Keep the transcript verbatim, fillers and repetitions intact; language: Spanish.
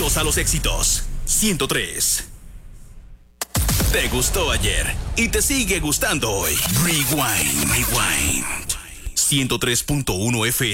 Adictos a los éxitos. ciento tres. Te gustó ayer y te sigue gustando hoy. Rewind, rewind. ciento tres punto uno F M.